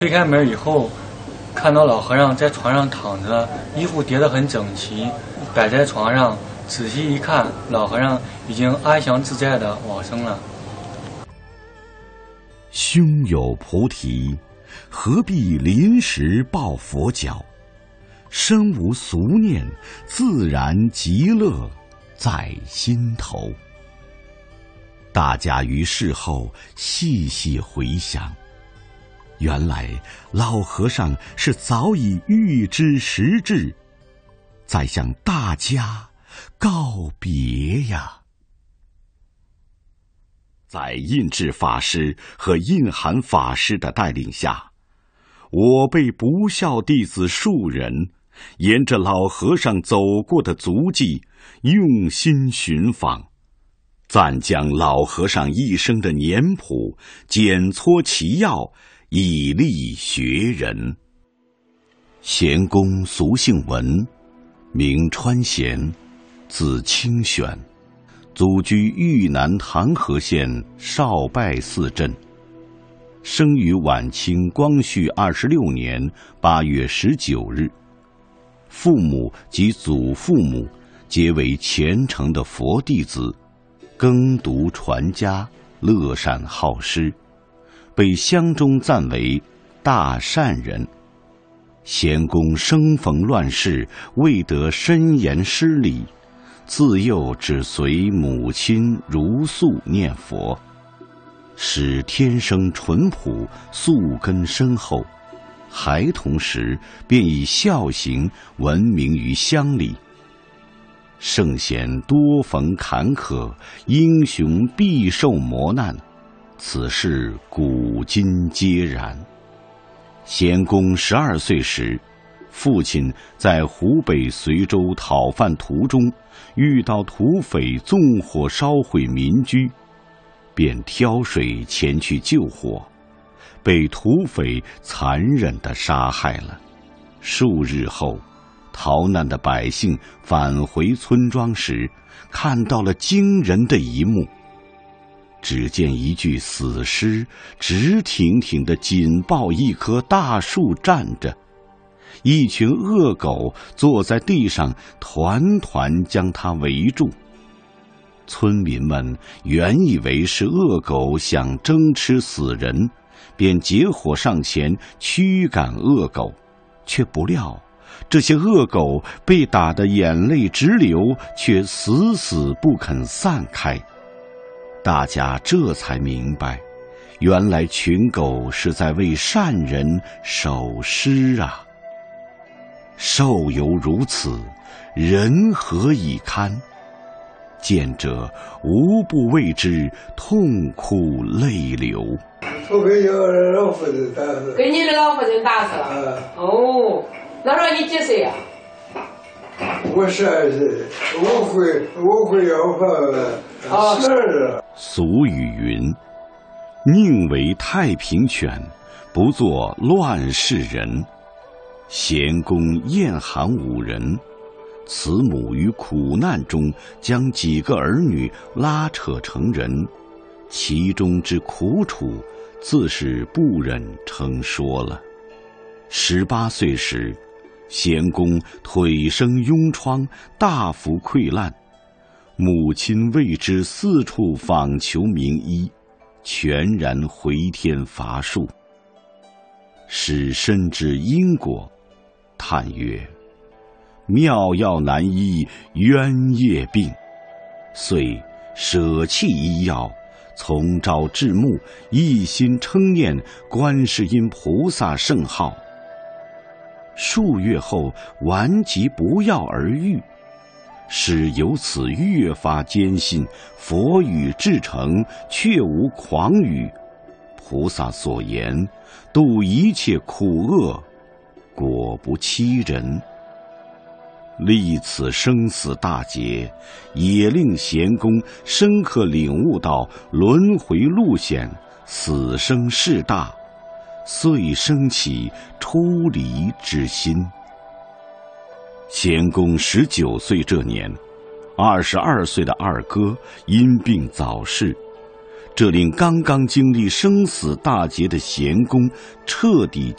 推开门以后，看到老和尚在床上躺着，衣服叠得很整齐，摆在床上。仔细一看，老和尚已经安详自在地往生了。 胸有菩提，何必临时抱佛脚？身无俗念，自然极乐在心头。大家于事后细细回想，原来老和尚是早已预知时至，在向大家告别呀。在印智法师和印涵法师的带领下，我辈不孝弟子数人沿着老和尚走过的足迹用心寻访，暂将老和尚一生的年谱检撮其要，以利学人。贤公俗姓文，名川贤，字清玄，祖居豫南唐河县少拜寺镇，生于晚清光绪26年8月19日。父母及祖父母皆为虔诚的佛弟子，耕读传家，乐善好施，被乡中赞为大善人。贤公生逢乱世，未得深研师礼，自幼只随母亲如素念佛，使天生淳朴，素根深厚。孩童时便以孝行闻名于乡里。圣贤多逢坎坷，英雄必受磨难，此事古今皆然。贤公12岁时，父亲在湖北随州讨饭途中遇到土匪纵火烧毁民居，便挑水前去救火，被土匪残忍地杀害了。数日后，逃难的百姓返回村庄时，看到了惊人的一幕。只见一具死尸直挺挺地紧抱一棵大树站着，一群恶狗坐在地上团团将它围住。村民们原以为是恶狗想争吃死人，便结伙上前驱赶恶狗，却不料这些恶狗被打得眼泪直流，却死死不肯散开。大家这才明白，原来群狗是在为善人守尸啊！兽犹如此，人何以堪？见者无不为之痛哭泪流。 我给老夫人打死。给你的老夫人打死了？哦，那时候你几岁呀？我12岁，我会要饭12。 俗语云：宁为太平犬，不做乱世人。贤公厌寒5人，慈母于苦难中将几个儿女拉扯成人，其中之苦楚，自是不忍称说了。18岁时，贤公腿生痈疮，大幅溃烂，母亲为之四处访求名医，全然回天乏术。使深知因果，叹曰：妙药难医冤业病，遂舍弃医药，从朝至暮，一心称念观世音菩萨圣号。数月后，顽疾不药而愈，使由此越发坚信佛语至诚，确无诳语。菩萨所言，度一切苦厄，果不欺人。历此生死大劫，也令贤公深刻领悟到轮回路险，死生事大，遂生起出离之心。贤公19岁这年，22岁的二哥因病早逝， 这令刚刚经历生死大劫的贤公彻底